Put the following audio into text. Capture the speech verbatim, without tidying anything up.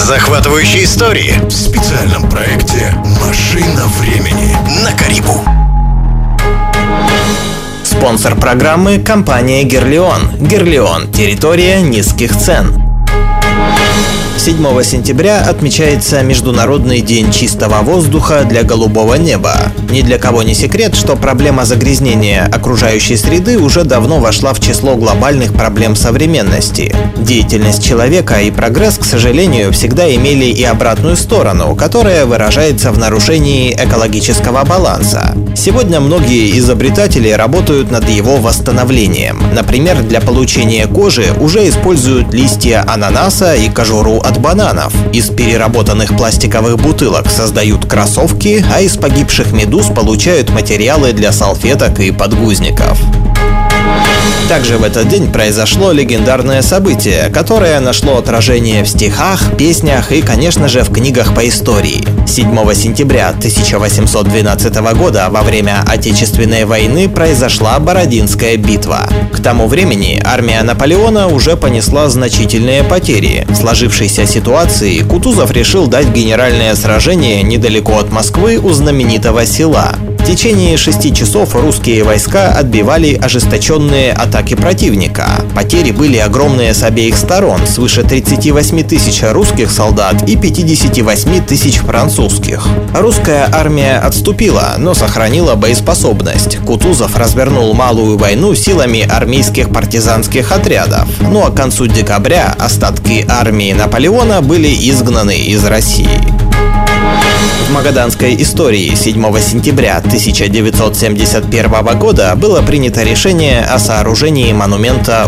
Захватывающие истории в специальном проекте «Машина времени» на Карибу. Спонсор программы – компания «Герлион». «Герлион» – территория низких цен. седьмого сентября отмечается Международный день чистого воздуха для голубого неба. Ни для кого не секрет, что проблема загрязнения окружающей среды уже давно вошла в число глобальных проблем современности. Деятельность человека и прогресс, к сожалению, всегда имели и обратную сторону, которая выражается в нарушении экологического баланса. Сегодня многие изобретатели работают над его восстановлением. Например, для получения кожи уже используют листья ананаса и кожуру от бананов. Из переработанных пластиковых бутылок создают кроссовки, а из погибших медуз получают материалы для салфеток и подгузников. Также в этот день произошло легендарное событие, которое нашло отражение в стихах, песнях и, конечно же, в книгах по истории. седьмого сентября тысяча восемьсот двенадцатого года во время Отечественной войны произошла Бородинская битва. К тому времени армия Наполеона уже понесла значительные потери. В сложившейся ситуации Кутузов решил дать генеральное сражение недалеко от Москвы у знаменитого села. В течение шести часов русские войска отбивали ожесточенные атаки противника. Потери были огромные с обеих сторон, свыше тридцати восьми тысяч русских солдат и пятидесяти восьми тысяч французских. Русская армия отступила, но сохранила боеспособность. Кутузов развернул малую войну силами армейских партизанских отрядов. Ну а к концу декабря остатки армии Наполеона были изгнаны из России. В магаданской истории седьмого сентября тысяча девятьсот семьдесят первого года было принято решение о сооружении монумента